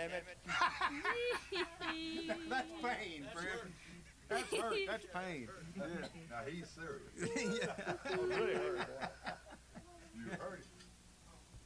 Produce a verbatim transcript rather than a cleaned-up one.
damn it. That's pain, Fred. That's hurt. That's pain. Yeah. Now he's serious. Yeah. Oh,